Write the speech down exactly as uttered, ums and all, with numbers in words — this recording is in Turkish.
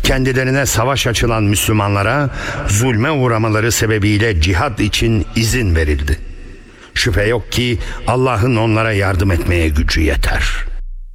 kendilerine savaş açılan Müslümanlara zulme uğramaları sebebiyle cihad için izin verildi. Şüphe yok ki Allah'ın onlara yardım etmeye gücü yeter.